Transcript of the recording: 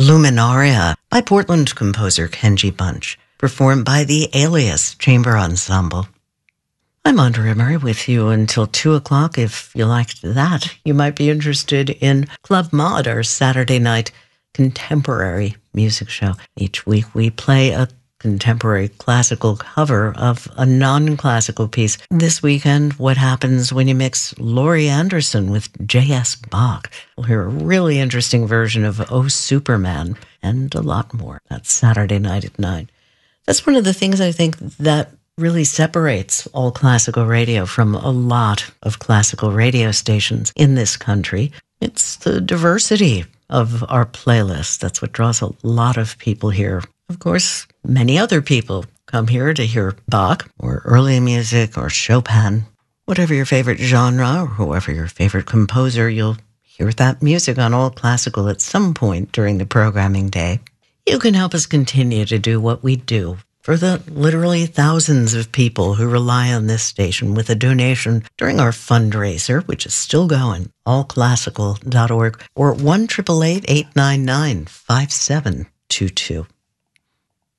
Luminaria by Portland composer Kenji Bunch, performed by the Alias Chamber Ensemble. I'm Andrea Murray with you until 2 o'clock. If you liked that, you might be interested in Club Mod, our Saturday night contemporary music show. Each week we play a contemporary classical cover of a non-classical piece. This weekend, What Happens When You Mix Laurie Anderson with J.S. Bach. We'll hear a really interesting version of Oh Superman and a lot more. That's Saturday night at 9. That's one of the things I think that really separates all classical radio from a lot of classical radio stations in this country. It's the diversity of our playlist. That's what draws a lot of people here. Of course, many other people come here to hear Bach or early music or Chopin. Whatever your favorite genre or whoever your favorite composer, you'll hear that music on All Classical at some point during the programming day. You can help us continue to do what we do for the literally thousands of people who rely on this station with a donation during our fundraiser, which is still going, allclassical.org or 1-888-899-5722.